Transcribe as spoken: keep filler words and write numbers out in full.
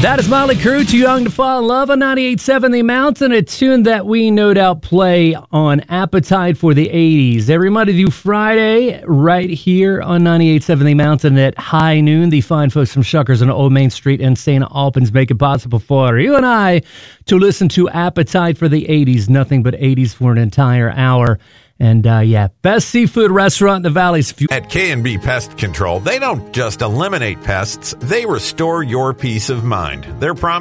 That is Motley Crue, Too Young to Fall in Love on ninety-eight point seven The Mountain, a tune that we no doubt play on Appetite for the eighties. Every Monday through Friday, right here on ninety-eight point seven The Mountain at high noon. The fine folks from Shuckers on Old Main Street in Saint Albans make it possible for you and I to listen to Appetite for the eighties. Nothing but eighties for an entire hour. And, uh, yeah, best seafood restaurant in the Valley's. At K and B Pest Control, they don't just eliminate pests, they restore your peace of mind. Their promise